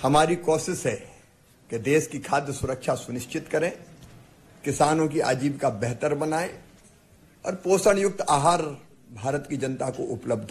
हमारी कोशिश है कि देश की खाद्य सुरक्षा सुनिश्चित करें, किसानों की आजीविका बेहतर बनाएं और पोषण युक्त आहार भारत की जनता को उपलब्ध